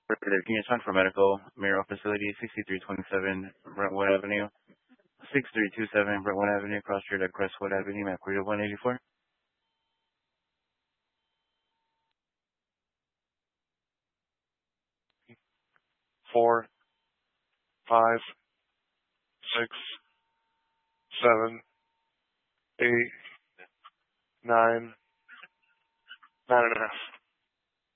Can you sign for medical, Miro facility, 6327 Brentwood Avenue, 6327 Brentwood Avenue, cross street at Crestwood Avenue, McQuarrie 184. 4, 5, 6, 7, 8, 9, 9.5.